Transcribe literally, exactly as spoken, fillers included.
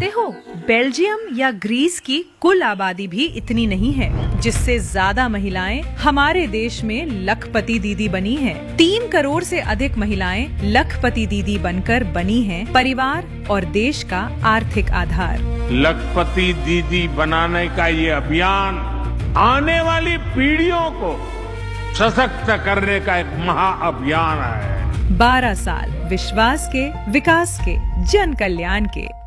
जानते हो, बेल्जियम या ग्रीस की कुल आबादी भी इतनी नहीं है, जिससे ज्यादा महिलाएं हमारे देश में लखपति दीदी बनी हैं। तीन करोड़ से अधिक महिलाएं लखपति दीदी बनकर बनी हैं परिवार और देश का आर्थिक आधार। लखपति दीदी बनाने का ये अभियान आने वाली पीढ़ियों को सशक्त करने का एक महाअभियान है। बारह साल विश्वास के, विकास के, जन कल्याण के।